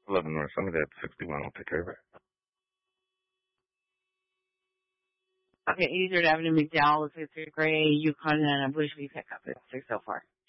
11 North Summit at 61. I'll take care of it. Okay, Eastern Avenue, McDowell, 63 Gray, Yukon, and a Bushby pickup at 604.